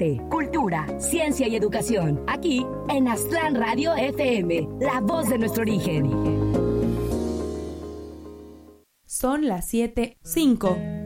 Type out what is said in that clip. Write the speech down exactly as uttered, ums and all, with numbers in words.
arte, cultura, ciencia y educación. Aquí en Aztlán Radio F M, la voz de nuestro origen. Son las siete cinco.